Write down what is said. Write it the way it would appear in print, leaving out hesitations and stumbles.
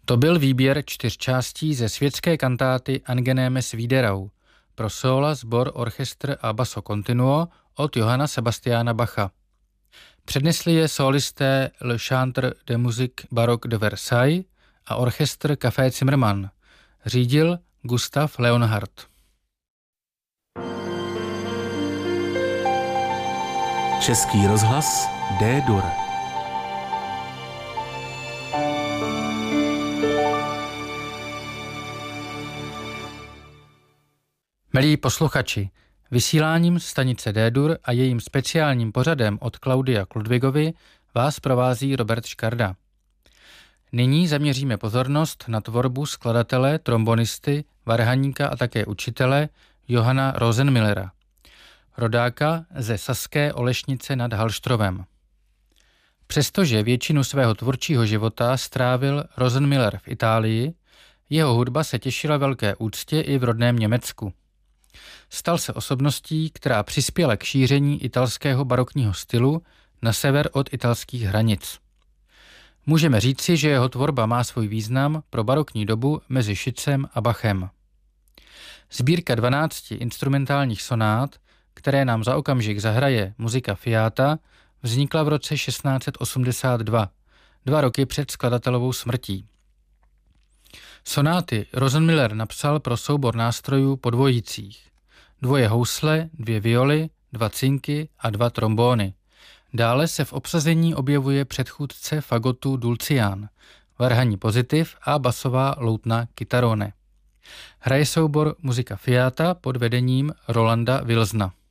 To byl výběr 4 částí ze světské kantáty Angenemes Wiederau pro sóla, sbor, orchestr a basso continuo od Johanna Sebastiana Bacha. Přednesli je sólisté Le Chantre de Musique Baroque de Versailles a orchestr Café Zimmermann. Řídil Gustav Leonhardt. Český rozhlas D-dur. Milí posluchači, vysíláním stanice D-dur a jejím speciálním pořadem od Klaudia Kludvigovy vás provází Robert Škarda. Nyní zaměříme pozornost na tvorbu skladatele, trombonisty, varhaníka a také učitele Johanna Rosenmillera, rodáka ze saské Olešnice nad Hallštrovem. Přestože většinu svého tvůrčího života strávil Rosenmiller v Itálii, jeho hudba se těšila velké úctě i v rodném Německu. Stal se osobností, která přispěla k šíření italského barokního stylu na sever od italských hranic. Můžeme říci, že jeho tvorba má svůj význam pro barokní dobu mezi Šicem a Bachem. Sbírka 12 instrumentálních sonát, které nám za okamžik zahraje Musica Fiata, vznikla v roce 1682, 2 roky před skladatelovou smrtí. Sonáty Rosenmiller napsal pro soubor nástrojů po dvojicích: 2 housle, 2 violy, 2 cinky a 2 trombóny. Dále se v obsazení objevuje předchůdce fagotu dulcián, varhaní pozitiv a basová loutna kytarone. Hraje soubor Musica Fiata pod vedením Rolanda Wilsona.